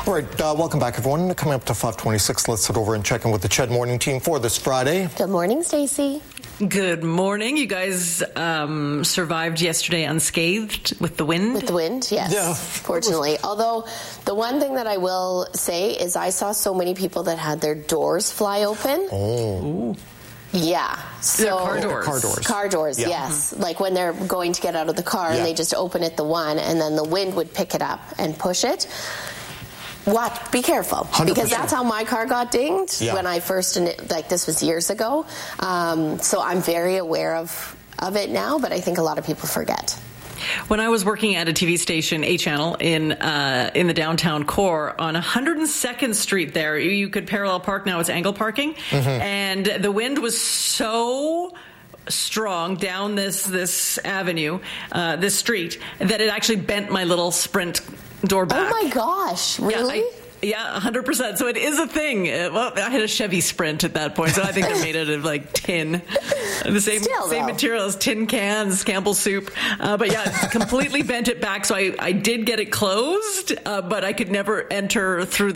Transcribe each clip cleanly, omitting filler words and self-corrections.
All right, welcome back, everyone. Coming up to 5:26, let's head over and check in with the CHED Morning team for this Friday. Good morning, Stacey. Good morning. You guys survived yesterday unscathed with the wind? With the wind, yes. Yeah. Fortunately. Although, the one thing that I will say is I saw so many people that had their doors fly open. Oh. Yeah. So car doors. Car doors, yeah. Yes. Like when they're going to get out of the car and they just open it the one, and then the wind would pick it up and push it. Be careful, 100%. because that's how my car got dinged when I first, this was years ago. So I'm very aware of it now, but I think a lot of people forget. When I was working at a TV station, A Channel, in the downtown core on 102nd Street there, you could parallel park. Now it's angle parking. And the wind was so strong down this avenue, this street, that it actually bent my little Sprint door back. Oh my gosh, really? Yeah, 100%. So it is a thing. Well, I had a Chevy Sprint at that point, so I think they're made out of like tin. The same material as tin cans, Campbell's soup. But yeah, completely bent it back. So I did get it closed, but I could never enter through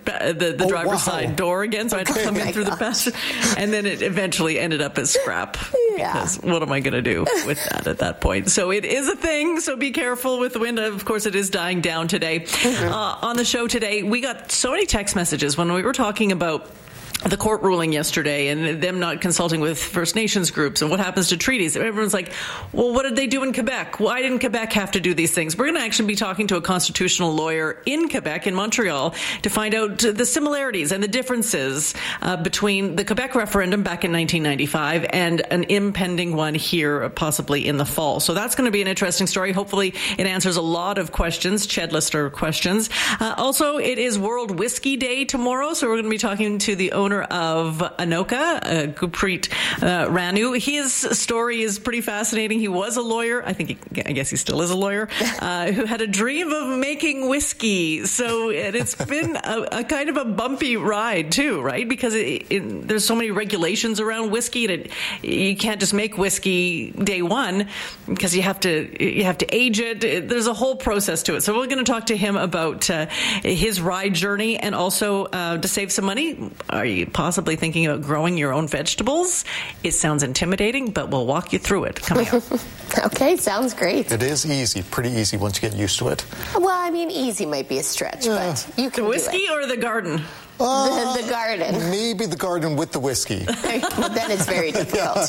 the driver's side door again. So I had to come in through the passenger. And then it eventually ended up as scrap. Because what am I going to do with that at that point? So it is a thing. So be careful with the wind. Of course, it is dying down today. On the show today, we got so many text messages when we were talking about the court ruling yesterday and them not consulting with First Nations groups and what happens to treaties. Everyone's like, well, what did they do in Quebec? Why didn't Quebec have to do these things? We're going to actually be talking to a constitutional lawyer in Quebec, in Montreal, to find out the similarities and the differences between the Quebec referendum back in 1995 and an impending one here, possibly in the fall. So that's going to be an interesting story. Hopefully it answers a lot of questions, CHED listener questions. Also, it is World Whiskey Day tomorrow, so we're going to be talking to the owner of Anoka, Gurpreet Ranu. His story is pretty fascinating. He was a lawyer. I guess he still is a lawyer, who had a dream of making whiskey. So it's been a kind of a bumpy ride too, right? Because there's so many regulations around whiskey that you can't just make whiskey day one because you have to age it. There's a whole process to it. So we're going to talk to him about his ride journey, and also to save some money. Are you possibly thinking about growing your own vegetables? It sounds intimidating, but we'll walk you through it coming up. Okay, sounds great. It is easy, pretty easy once you get used to it. Well, I mean, easy might be a stretch, but you can do it. The whiskey or the garden? The garden. Maybe the garden with the whiskey. But then it's very difficult.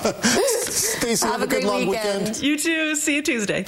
Stacey, have a good long weekend. You too. See you Tuesday.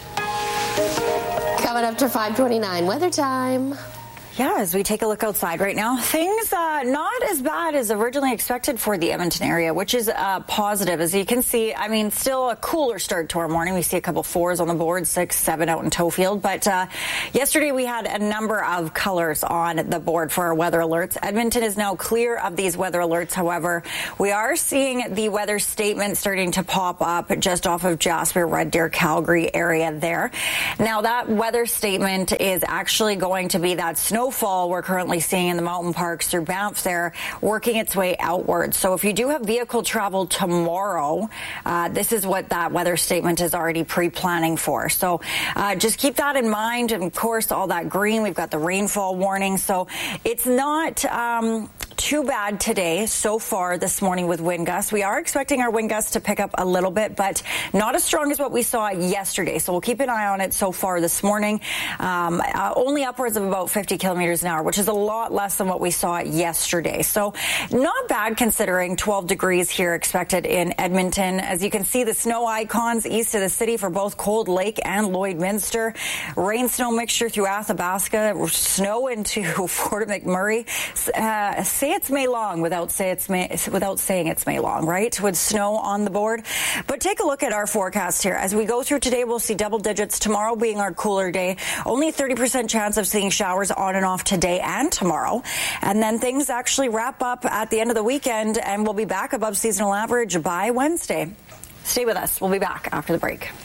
Coming up to 5:29, weather time. Yeah, as we take a look outside right now, things not as bad as originally expected for the Edmonton area, which is positive. As you can see, I mean, still a cooler start to our morning. We see a couple 4s on the board, 6, 7 out in Tofield. But yesterday we had a number of colors on the board for our weather alerts. Edmonton is now clear of these weather alerts. However, we are seeing the weather statement starting to pop up just off of Jasper, Red Deer, Calgary area there. Now, that weather statement is actually going to be that snowfall we're currently seeing in the mountain parks through Banff there, working its way outwards. So if you do have vehicle travel tomorrow, this is what that weather statement is already pre-planning for. So just keep that in mind. And of course, all that green, we've got the rainfall warning. So it's not too bad today so far this morning with wind gusts. We are expecting our wind gusts to pick up a little bit, but not as strong as what we saw yesterday. So we'll keep an eye on it so far this morning. Only upwards of about 50 kilometers an hour, which is a lot less than what we saw yesterday. So not bad considering 12 degrees here expected in Edmonton. As you can see, the snow icons east of the city for both Cold Lake and Lloydminster. Rain-snow mixture through Athabasca. Snow into Fort McMurray. Say it's May long without saying it's May long, right? With snow on the board. But take a look at our forecast here. As we go through today, we'll see double digits. Tomorrow being our cooler day. Only 30% chance of seeing showers on and off today and tomorrow. And then things actually wrap up at the end of the weekend, and we'll be back above seasonal average by Wednesday. Stay with us. We'll be back after the break.